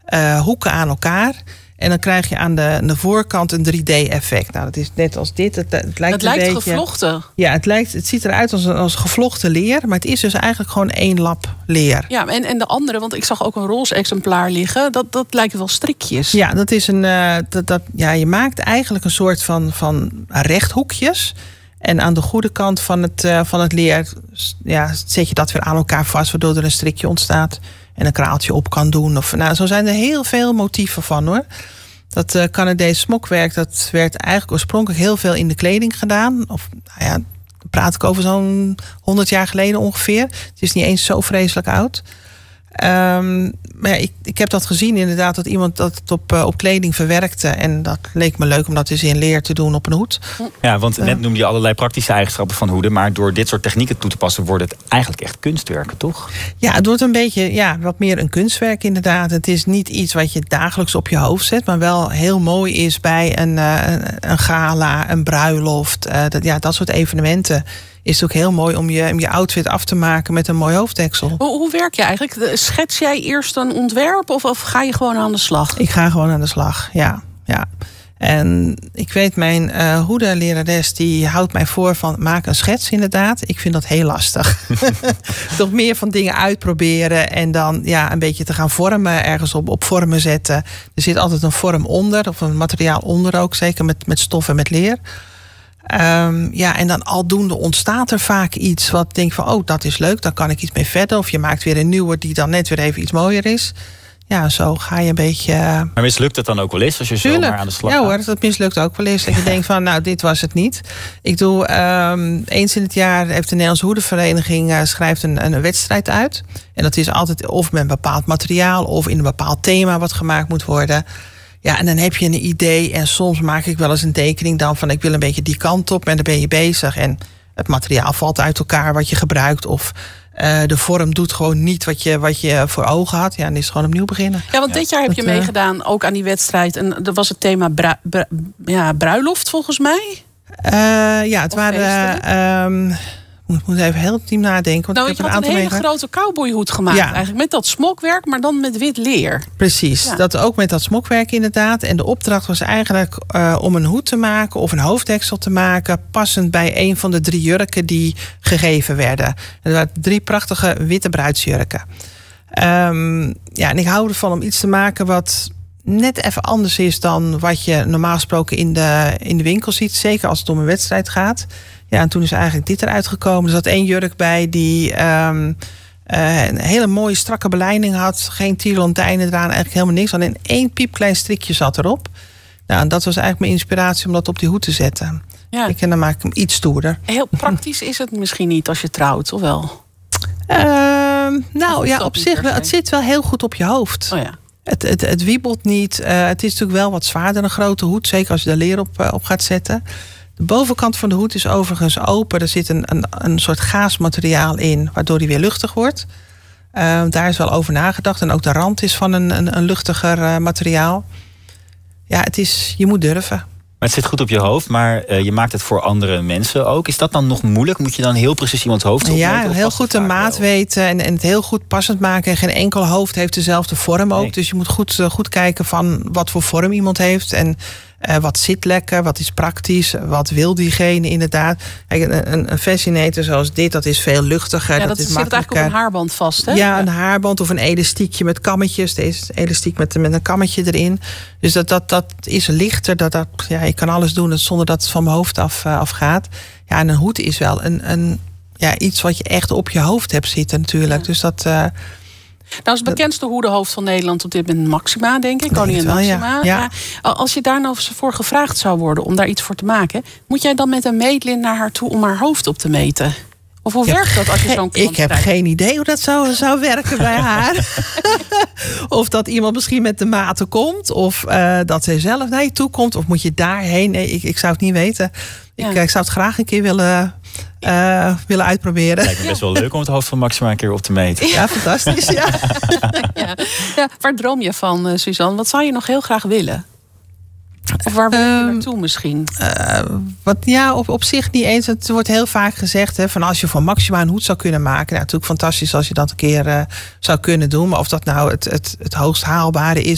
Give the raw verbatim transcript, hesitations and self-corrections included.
uh, hoeken aan elkaar. En dan krijg je aan de, aan de voorkant een drie D-effect. Nou, dat is net als dit. Het, het lijkt, het lijkt een beetje, gevlochten. Ja, het, lijkt, het ziet eruit als, als gevlochten leer. Maar het is dus eigenlijk gewoon één lap leer. Ja, en, en de andere, want ik zag ook een roze exemplaar liggen. Dat, dat lijkt wel strikjes. Ja, dat is een. Uh, dat, dat, ja, je maakt eigenlijk een soort van, van rechthoekjes. En aan de goede kant van het, uh, van het leer ja, zet je dat weer aan elkaar vast, waardoor er een strikje ontstaat en een kraaltje op kan doen. Of, nou, zo zijn er heel veel motieven van, hoor. Dat uh, Canadees smokwerk, dat werd eigenlijk oorspronkelijk heel veel in de kleding gedaan. Of nou ja, daar praat ik over zo'n honderd jaar geleden ongeveer. Het is niet eens zo vreselijk oud. Um, maar ja, ik, ik heb dat gezien inderdaad, dat iemand dat op, uh, op kleding verwerkte. En dat leek me leuk om dat dus in leer te doen op een hoed. Ja, want net noemde je allerlei praktische eigenschappen van hoeden. Maar door dit soort technieken toe te passen wordt het eigenlijk echt kunstwerken, toch? Ja, het wordt een beetje ja, wat meer een kunstwerk inderdaad. Het is niet iets wat je dagelijks op je hoofd zet. Maar wel heel mooi is bij een, uh, een gala, een bruiloft. Uh, dat, ja, dat soort evenementen. Is het ook heel mooi om je, om je outfit af te maken met een mooi hoofddeksel. Hoe, hoe werk je eigenlijk? Schets jij eerst een ontwerp of, of ga je gewoon aan de slag? Ik ga gewoon aan de slag, ja. ja. En ik weet, mijn uh, hoedenlerares die houdt mij voor van maak een schets inderdaad. Ik vind dat heel lastig. Toch meer van dingen uitproberen en dan ja, een beetje te gaan vormen, ergens op, op vormen zetten. Er zit altijd een vorm onder, of een materiaal onder ook, zeker met, met stof en met leer. Um, ja, en dan aldoende ontstaat er vaak iets wat denk van, oh, dat is leuk, dan kan ik iets mee verder. Of je maakt weer een nieuwe die dan net weer even iets mooier is. Ja, zo ga je een beetje. Maar mislukt het dan ook wel eens als je zo maar aan de slag gaat? Ja hoor, dat mislukt ook wel eens. Dat je denkt van, nou, dit was het niet. Ik doe um, eens in het jaar heeft de Nederlandse Hoedenvereniging uh, schrijft een, een wedstrijd uit. En dat is altijd of met een bepaald materiaal of in een bepaald thema wat gemaakt moet worden. Ja, en dan heb je een idee en soms maak ik wel eens een tekening dan van ik wil een beetje die kant op en dan ben je bezig en het materiaal valt uit elkaar wat je gebruikt of uh, de vorm doet gewoon niet wat je, wat je voor ogen had. Ja, en dan is het gewoon opnieuw beginnen. Ja, want dit jaar heb je dat, meegedaan ook aan die wedstrijd en dat was het thema bru- bru- ja, bruiloft volgens mij? Uh, ja, het of waren... Ik moet even heel diep nadenken. Want nou, ik je heb had een, een hele meegemaakt. grote cowboyhoed gemaakt ja. eigenlijk. Met dat smokwerk, maar dan met wit leer. Precies, ja. Dat ook met dat smokwerk inderdaad. En de opdracht was eigenlijk uh, om een hoed te maken of een hoofddeksel te maken, passend bij een van de drie jurken die gegeven werden. En er waren drie prachtige witte bruidsjurken. Um, ja, en ik hou ervan om iets te maken wat net even anders is dan wat je normaal gesproken in de, in de winkel ziet. Zeker als het om een wedstrijd gaat. Ja, en toen is eigenlijk dit eruit gekomen. Er zat één jurk bij die um, uh, een hele mooie strakke belijning had. Geen tierlantijnen eraan, eigenlijk helemaal niks. Alleen één piepklein strikje zat erop. Nou, en dat was eigenlijk mijn inspiratie om dat op die hoed te zetten. Ja. Ik, en dan maak ik hem iets stoerder. Heel praktisch is het misschien niet als je trouwt, of wel? Uh, nou ja, op zich wel. Het zit wel heel goed op je hoofd. Oh ja. Het, het, het wiebelt niet. Uh, het is natuurlijk wel wat zwaarder, een grote hoed. Zeker als je er leer op, uh, op gaat zetten. De bovenkant van de hoed is overigens open. Er zit een, een, een soort gaasmateriaal in, waardoor die weer luchtig wordt. Uh, daar is wel over nagedacht. En ook de rand is van een, een, een luchtiger uh, materiaal. Ja, het is, je moet durven. Maar het zit goed op je hoofd, maar uh, je maakt het voor andere mensen ook. Is dat dan nog moeilijk? Moet je dan heel precies iemands hoofd opmeten? Ja, heel goed de maat wel? weten en, en het heel goed passend maken. En geen enkel hoofd heeft dezelfde vorm ook. Nee. Dus je moet goed, uh, goed kijken van wat voor vorm iemand heeft. En uh, wat zit lekker, wat is praktisch, wat wil diegene inderdaad. Kijk, een, een fascinator zoals dit, dat is veel luchtiger. Ja, dat, dat is zit eigenlijk op een haarband vast, hè? Ja, een haarband of een elastiekje met kammetjes. Deze is elastiek met, met een kammetje erin. Dus dat, dat, dat is lichter. Dat, dat, ja, je kan alles doen zonder dat het van mijn hoofd af, uh, afgaat. Ja, en een hoed is wel een, een, ja, iets wat je echt op je hoofd hebt zitten natuurlijk. Ja. Dus dat... Uh, Nou is het bekendste hoedenhoofd van Nederland op dit moment Maxima, denk ik. Koningin Maxima. Ja. Ja. Als je daar nou voor gevraagd zou worden om daar iets voor te maken, moet jij dan met een meetlint naar haar toe om haar hoofd op te meten? Of hoe werkt dat als je zo'n klant Ik heb krijgt? geen idee hoe dat zou, zou werken bij haar. Of dat iemand misschien met de maten komt. Of uh, dat zij zelf naar je toe komt. Of moet je daarheen? Nee, ik, ik zou het niet weten. Ja. Ik, ik zou het graag een keer willen, uh, willen uitproberen. Het lijkt me best wel leuk om het hoofd van Maxima een keer op te meten. Ja, fantastisch. Ja. Ja. Ja, waar droom je van, uh, Suzanne? Wat zou je nog heel graag willen? Of waar wil je um, naartoe misschien? Uh, wat, ja, op, op zich niet eens. Het wordt heel vaak gezegd, hè, van als je van Maxima een hoed zou kunnen maken. Nou, natuurlijk fantastisch als je dat een keer uh, zou kunnen doen. Maar of dat nou het, het, het hoogst haalbare is.